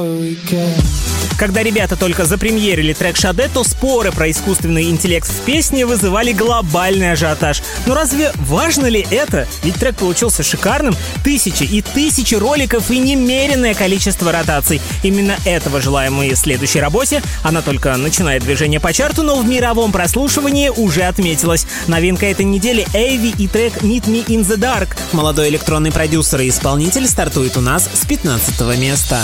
Когда ребята только запремьерили трек «Шаде», то споры про искусственный интеллект в песне вызывали глобальный ажиотаж. Но разве важно ли это? Ведь трек получился шикарным, тысячи и тысячи роликов и немеренное количество ротаций. Именно этого желаем мы в следующей работе. Она только начинает движение по чарту, но в мировом прослушивании уже отметилась. Новинка этой недели — Эйви и трек «Meet Me in the Dark». Молодой электронный продюсер и исполнитель стартует у нас с 15 места.